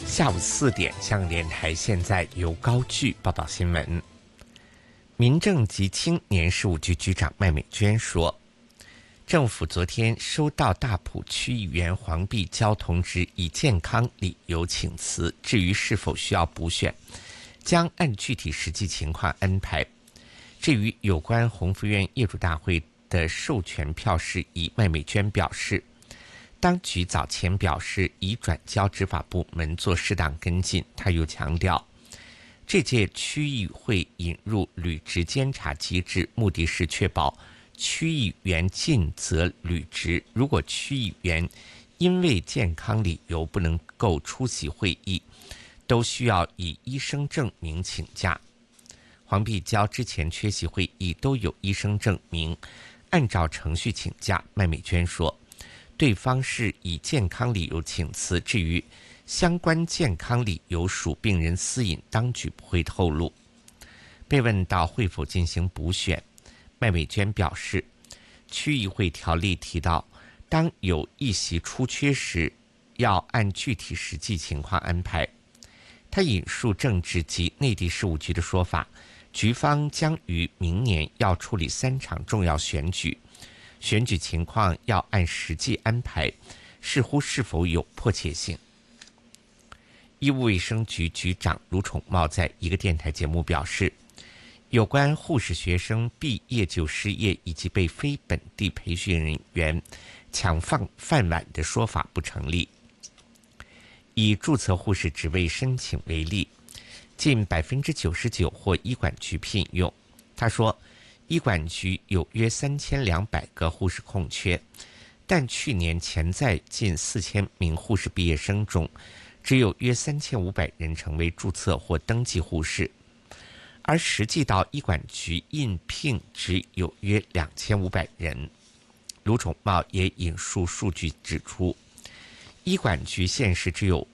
下午4点，香港电台现在由高炬报道新闻。民政及青年事务局局长麦美娟说，政府昨天收到大埔区议员黄碧娇同志以健康理由请辞，至于是否需要补选，将按具体实际情况安排。至于有关鸿福苑业主大会的授权票事宜，麦美娟表示，当局早前表示已转交执法部门做适当跟进。他又强调，这届区议会引入履职监察机制，目的是确保区议员尽责履职。如果区议员因为健康理由不能够出席会议，都需要以医生证明请假。黄碧娇之前缺席会议都有医生证明，按照程序请假。麦美娟说，对方是以健康理由请辞，至于相关健康理由属病人私隐，当局不会透露。被问到会否进行补选，麦美娟表示，区议会条例提到，当有一席出缺时，要按具体实际情况安排。他引述政治及内地事务局的说法，局方将于明年要处理3场重要选举，选举情况要按实际安排，视乎是否有迫切性。医务卫生局局长卢宠茂在一个电台节目表示，有关护士学生毕业就失业以及被非本地培训人员抢饭碗的说法不成立。以注册护士职位申请为例，近 99% 获医管局聘用。他说，医管局有约3200个护士空缺，但去年潜在近4000名护士毕业生中，只有约3500人成为注册或登记护士，而实际到医管局应聘只有约2500人。卢宠茂也引述数据指出，医管局现时只有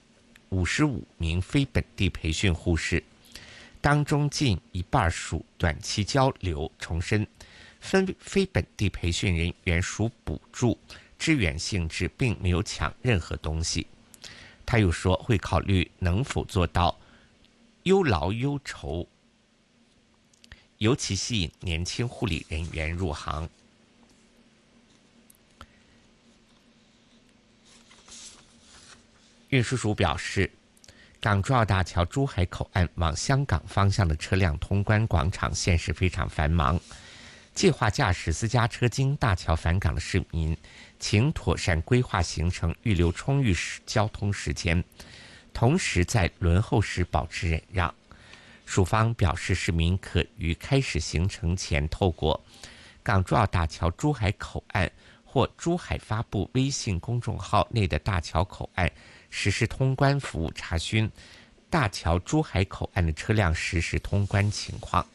55名非本地培训护士，当中近一半属短期交流。重申，非本地培训人员属补助支援性质，并没有抢任何东西。他又说，会考虑能否做到优劳优酬，尤其吸引年轻护理人员入行。运输署表示，港珠澳大桥珠海口岸往香港方向的车辆通关广场现时非常繁忙，计划驾驶私家车经大桥返港的市民，请妥善规划行程，预留充裕交通时间，同时在轮候时保持忍让。署方表示，市民可于开始行程前透过港珠澳大桥珠海口岸或珠海发布微信公众号内的大桥口岸实时通关服务，查询大桥珠海口岸的车辆实时通关情况。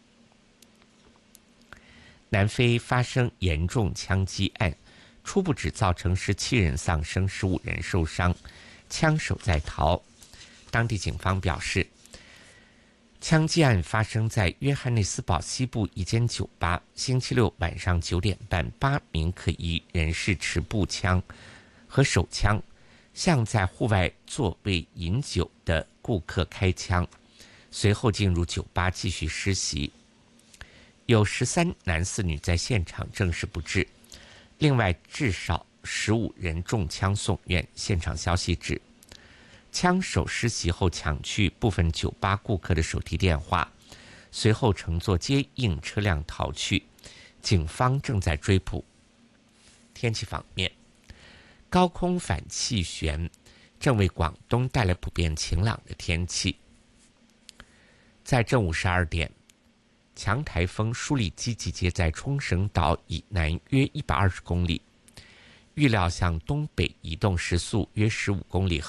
南非发生严重枪击案，初步只造成17人丧生，15人受伤，枪手在逃。当地警方表示，枪击案发生在约翰内斯堡西部一间酒吧，星期六晚上9点半，8名可疑人士持步枪和手枪向在户外座位饮酒的顾客开枪，随后进入酒吧继续施袭。有13男4女在现场证实不治，另外至少15人中枪送院。现场消息指，枪手施袭后抢去部分酒吧顾客的手提电话，随后乘坐接应车辆逃去，警方正在追捕。天气方面，高空反气旋正为广东带来普遍晴朗的天气。在正午12点，强台风舒力基集结在冲绳岛以南约120公里，预料向东北移动，时速约15公里，